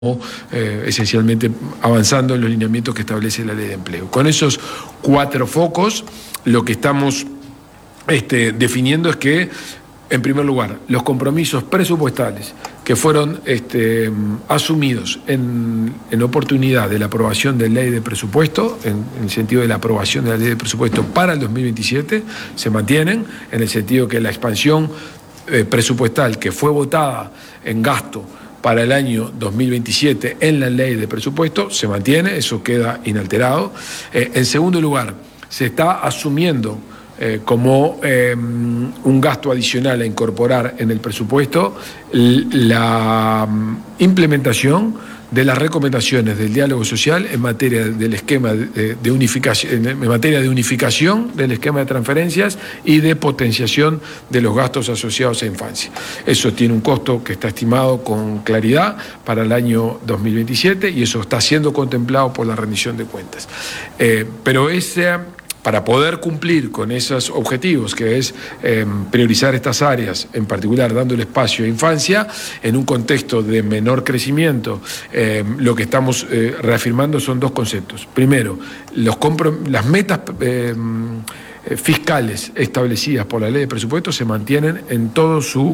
esencialmente avanzando en los lineamientos que establece la ley de empleo. Con esos 4 focos, lo que estamos definiendo es que, en primer lugar, los compromisos presupuestales que fueron asumidos en oportunidad de la aprobación de la ley de presupuesto, en el sentido de la aprobación de la ley de presupuesto para el 2027, se mantienen, en el sentido que la expansión presupuestal que fue votada en gasto para el año 2027 en la ley de presupuesto se mantiene, eso queda inalterado. En segundo lugar, se está asumiendo como un gasto adicional a incorporar en el presupuesto la implementación de las recomendaciones del diálogo social en materia del esquema de unificación, en materia de unificación del esquema de transferencias y de potenciación de los gastos asociados a infancia. Eso tiene un costo que está estimado con claridad para el año 2027 y eso está siendo contemplado por la rendición de cuentas. Pero para poder cumplir con esos objetivos, que es priorizar estas áreas, en particular dándole espacio a infancia, en un contexto de menor crecimiento, lo que estamos reafirmando son 2 conceptos. Primero, las metas fiscales establecidas por la ley de presupuesto se mantienen en todo su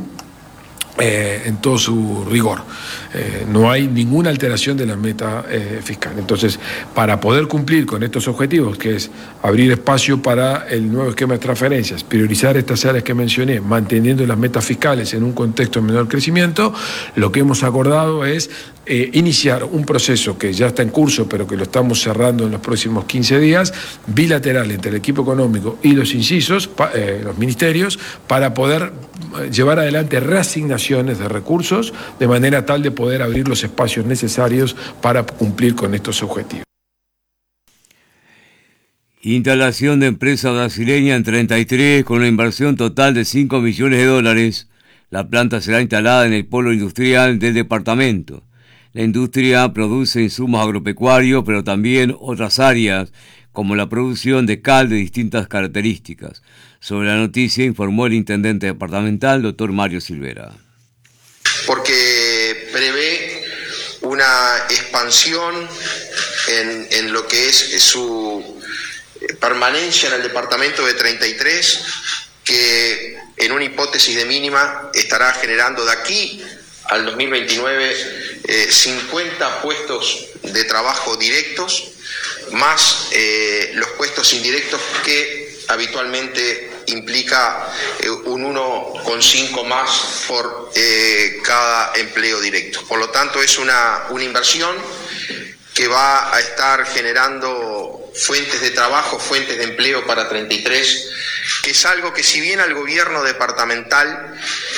rigor. No hay ninguna alteración de la meta fiscal. Entonces, para poder cumplir con estos objetivos, que es abrir espacio para el nuevo esquema de transferencias, priorizar estas áreas que mencioné, manteniendo las metas fiscales en un contexto de menor crecimiento, lo que hemos acordado es iniciar un proceso que ya está en curso, pero que lo estamos cerrando en los próximos 15 días, bilateral entre el equipo económico y los incisos, los ministerios, para poder llevar adelante reasignaciones de recursos de manera tal de poder abrir los espacios necesarios para cumplir con estos objetivos. Instalación de empresa brasileña en 33 con una inversión total de $5 millones. La planta será instalada en el polo industrial del departamento. La industria produce insumos agropecuarios, pero también otras áreas, como la producción de cal de distintas características. Sobre la noticia informó el intendente departamental, doctor Mario Silvera. Porque prevé una expansión en lo que es su permanencia en el departamento de 33, que en una hipótesis de mínima estará generando de aquí al 2029 50 puestos de trabajo directos, más los puestos indirectos que habitualmente implica un 1,5 más por cada empleo directo. Por lo tanto, es una inversión que va a estar generando fuentes de trabajo, fuentes de empleo para 33, que es algo que, si bien al gobierno departamental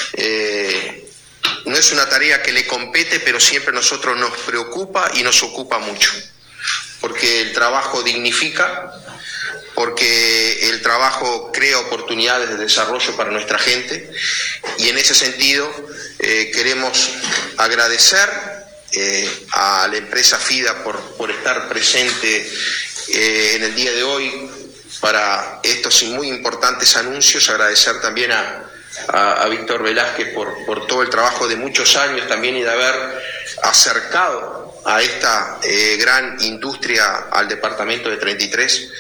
no es una tarea que le compete, pero siempre a nosotros nos preocupa y nos ocupa mucho, porque el trabajo dignifica, porque el trabajo crea oportunidades de desarrollo para nuestra gente, y en ese sentido queremos agradecer a la empresa FIDA por estar presente en el día de hoy para estos muy importantes anuncios. Agradecer también a Víctor Velázquez por todo el trabajo de muchos años también, y de haber acercado a esta gran industria al departamento de 33,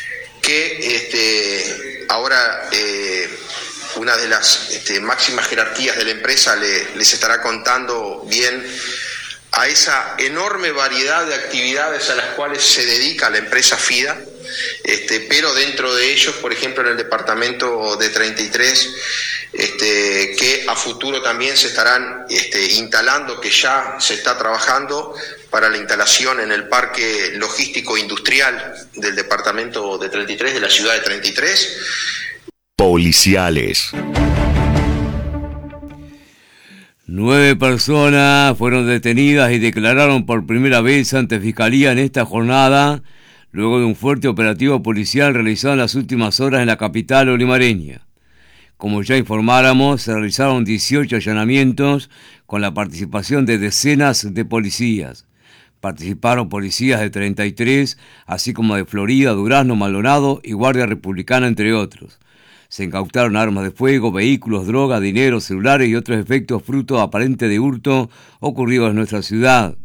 que ahora una de las máximas jerarquías de la empresa les estará contando bien a esa enorme variedad de actividades a las cuales se dedica la empresa FIDA, pero dentro de ellos, por ejemplo, en el departamento de 33, que a futuro también se estarán instalando, que ya se está trabajando para la instalación en el parque logístico industrial del departamento de 33, de la ciudad de 33. Policiales. 9 personas fueron detenidas y declararon por primera vez ante Fiscalía en esta jornada, luego de un fuerte operativo policial realizado en las últimas horas en la capital olimareña. Como ya informáramos, se realizaron 18 allanamientos con la participación de decenas de policías. Participaron policías de 33, así como de Florida, Durazno, Maldonado y Guardia Republicana, entre otros. Se incautaron armas de fuego, vehículos, droga, dinero, celulares y otros efectos fruto aparente de hurto ocurridos en nuestra ciudad.